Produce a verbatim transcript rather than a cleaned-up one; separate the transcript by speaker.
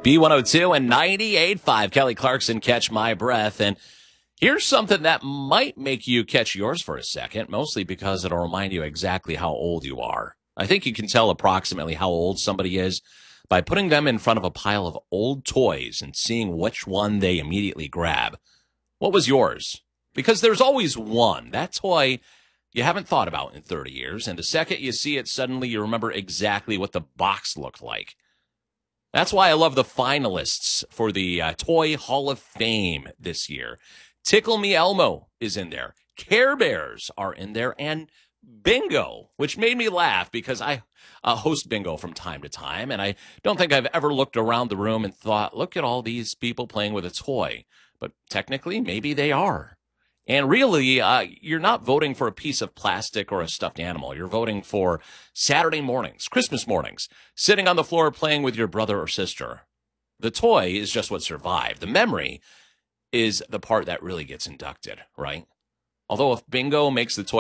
Speaker 1: B one oh two and ninety-eight point five. Kelly Clarkson, Catch My Breath. And here's something that might make you catch yours for a second, mostly because it'll remind you exactly how old you are. I think you can tell approximately how old somebody is by putting them in front of a pile of old toys and seeing which one they immediately grab. What was yours? Because there's always one. That toy you haven't thought about in thirty years, and the second you see it, suddenly you remember exactly what the box looked like. That's why I love the finalists for the uh, Toy Hall of Fame this year. Tickle Me Elmo is in there. Care Bears are in there, and Bingo, which made me laugh because I uh, host Bingo from time to time, and I don't think I've ever looked around the room and thought, look at all these people playing with a toy. But technically, maybe they are. And really, uh, you're not voting for a piece of plastic or a stuffed animal. You're voting for Saturday mornings, Christmas mornings, sitting on the floor playing with your brother or sister. The toy is just what survived. The memory is the part that really gets inducted, right? Although if Bingo makes the toy